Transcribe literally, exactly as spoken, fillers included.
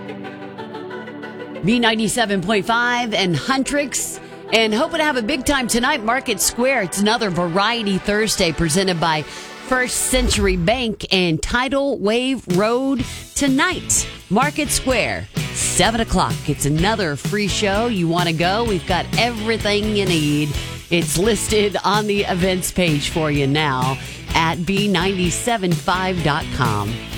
B ninety-seven point five and Huntrix. And hoping to have a big time tonight, Market Square. It's another Variety Thursday presented by First Century Bank and Tidal Wave Road tonight. Market Square, seven o'clock. It's another free show. You want to go? We've got everything you need. It's listed on the events page for you now at B nine seven five dot com.